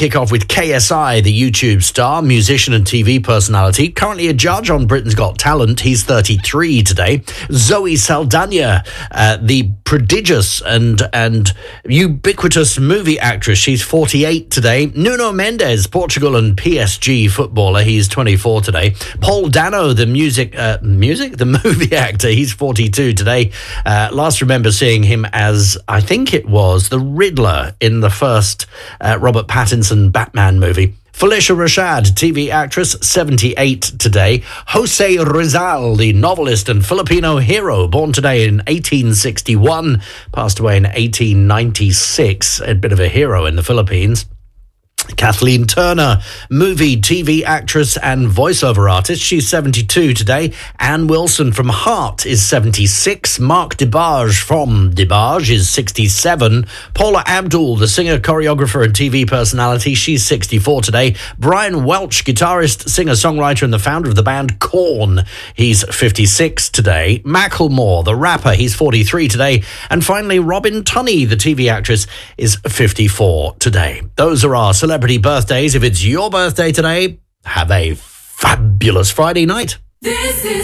kick off with KSI, the YouTube star, musician and TV personality, currently a judge on Britain's Got Talent. He's 33 today. Zoe Saldana, the prodigious and ubiquitous movie actress. She's 48 today. Nuno Mendes, Portugal and PSG footballer. He's 24 today. Paul Dano, the movie actor. He's 42 today. Last remember seeing him as, I think it was, the Riddler in the first Robert Pattinson Batman movie. Felicia Rashad, TV actress, 78 today. Jose Rizal, the novelist and Filipino hero, born today in 1861, passed away in 1896, a bit of a hero in the Philippines. Kathleen Turner, movie, TV actress and voiceover artist. She's 72 today. Anne Wilson from Heart is 76. Mark DeBarge from DeBarge is 67. Paula Abdul, the singer, choreographer and TV personality. She's 64 today. Brian Welch, guitarist, singer, songwriter and the founder of the band Korn. He's 56 today. Macklemore, the rapper. He's 43 today. And finally, Robin Tunney, the TV actress, is 54 today. Those are our celebrity birthdays. If it's your birthday today, have a fabulous Friday night.